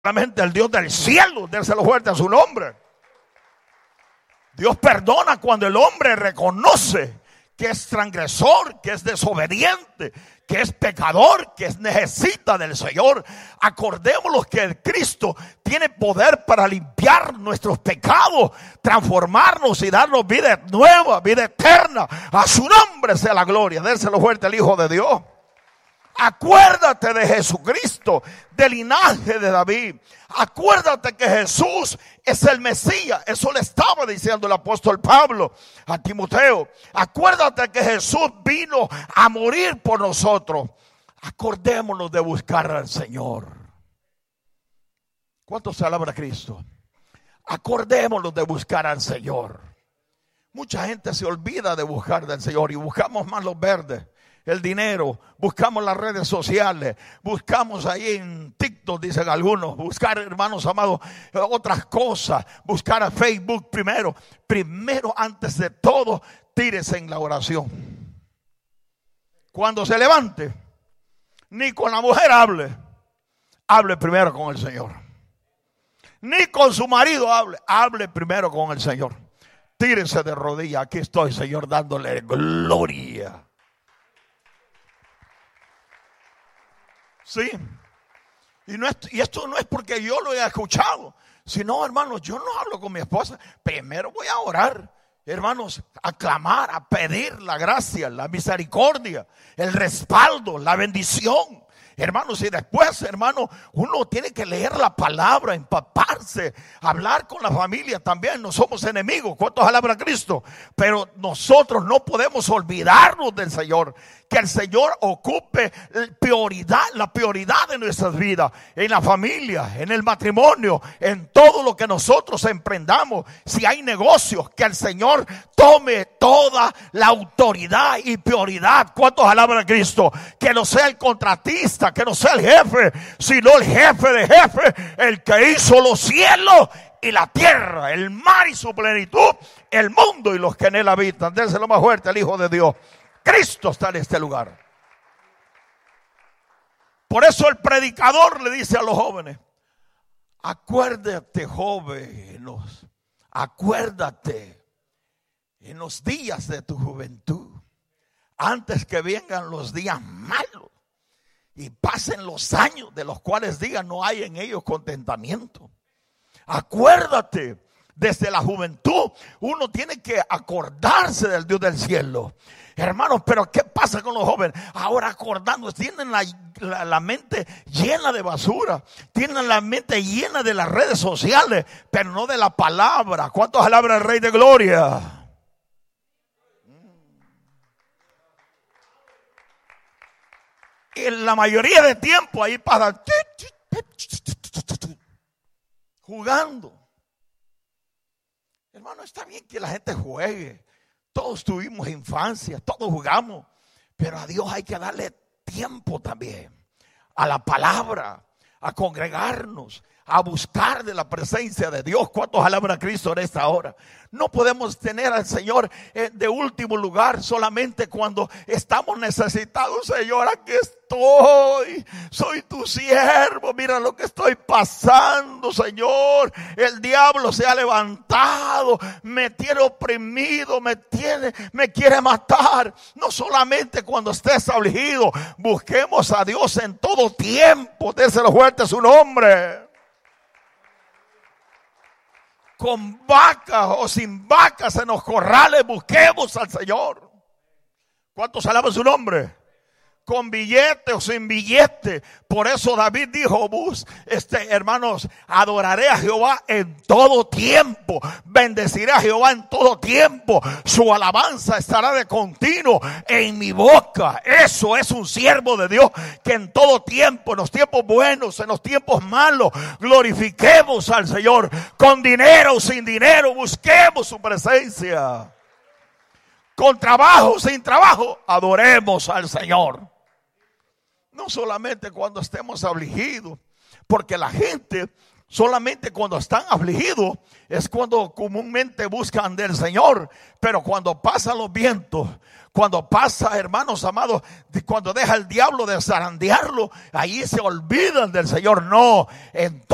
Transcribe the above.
solamente el Dios del cielo, dérselo fuerte a su nombre. Dios perdona cuando el hombre reconoce que es transgresor, que es desobediente, que es pecador, que necesita del Señor. Acordémonos que Cristo tiene poder para limpiar nuestros pecados, transformarnos y darnos vida nueva, vida eterna. A su nombre sea la gloria. Dérselo fuerte al Hijo de Dios. Acuérdate de Jesucristo, del linaje de David. Acuérdate que Jesús es el Mesías. Eso le estaba diciendo el apóstol Pablo a Timoteo. Acuérdate que Jesús vino a morir por nosotros. Acordémonos de buscar al Señor. ¿Cuántos se alaban a Cristo? Acordémonos de buscar al Señor. Mucha gente se olvida de buscar del Señor y buscamos más los verdes, el dinero, buscamos las redes sociales, buscamos ahí en TikTok, dicen algunos, buscar, hermanos amados, otras cosas, buscar a Facebook primero. Primero, antes de todo, tírese en la oración. Cuando se levante, ni con la mujer hable primero con el Señor. Ni con su marido hable primero con el Señor. Tírese de rodillas, aquí estoy, Señor, dándole gloria. Sí, y esto no es porque yo lo haya escuchado, sino, hermanos, yo no hablo con mi esposa. Primero voy a orar, hermanos, a clamar, a pedir la gracia, la misericordia, el respaldo, la bendición. Hermanos, y después, hermano, uno tiene que leer la palabra, empaparse, hablar con la familia también. No somos enemigos, ¿cuántos alaban a Cristo? Pero nosotros no podemos olvidarnos del Señor. Que el Señor ocupe la prioridad de nuestras vidas, en la familia, en el matrimonio, en todo lo que nosotros emprendamos. Si hay negocios, que el Señor tome toda la autoridad y prioridad. ¿Cuántos alaban a Cristo? Que no sea el contratista, que no sea el jefe, sino el jefe de jefes, el que hizo los cielos y la tierra, el mar y su plenitud, el mundo y los que en él habitan. Déselo más fuerte al Hijo de Dios. Cristo está en este lugar. Por eso el predicador le dice a los jóvenes: acuérdate, jóvenes, acuérdate en los días de tu juventud, antes que vengan los días malos y pasen los años de los cuales digan no hay en ellos contentamiento. Acuérdate. Desde la juventud uno tiene que acordarse del Dios del cielo. Hermanos, pero ¿qué pasa con los jóvenes? Ahora acordando, tienen la mente llena de basura, tienen la mente llena de las redes sociales, pero no de la palabra. ¿Cuántos alaban al Rey de Gloria? Y la mayoría de tiempo ahí pasan jugando. Hermano, está bien que la gente juegue. Todos tuvimos infancia, todos jugamos. Pero a Dios hay que darle tiempo también. A la palabra, a congregarnos, a buscar de la presencia de Dios. ¿Cuántos alaban a Cristo en esta hora? No podemos tener al Señor de último lugar solamente cuando estamos necesitados. Señor, aquí estoy, soy tu siervo, mira lo que estoy pasando, Señor. El diablo se ha levantado, me tiene oprimido, me quiere matar. No solamente cuando estés afligido, busquemos a Dios en todo tiempo. Déselo fuerte a su nombre. Con vacas o sin vacas en los corrales, busquemos al Señor. ¿Cuántos alaban su nombre? Con billete o sin billete. Por eso David dijo: hermanos, adoraré a Jehová en todo tiempo, bendeciré a Jehová en todo tiempo, su alabanza estará de continuo en mi boca. Eso es un siervo de Dios, que en todo tiempo, en los tiempos buenos, en los tiempos malos, glorifiquemos al Señor. Con dinero o sin dinero, busquemos su presencia. Con trabajo o sin trabajo, adoremos al Señor. No solamente cuando estemos afligidos, porque la gente solamente cuando están afligidos es cuando comúnmente buscan del Señor. Pero cuando pasan los vientos, cuando pasa, hermanos amados, cuando deja el diablo de zarandearlo, ahí se olvidan del Señor. No,